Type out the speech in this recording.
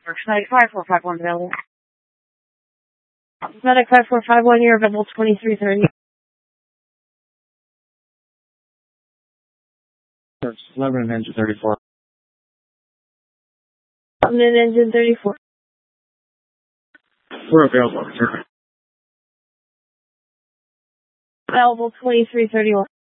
Medic 5451 available. Medic 5451, you're available 2330. 11 engine 34. 11 engine 34. We're available, sir. Available 2331.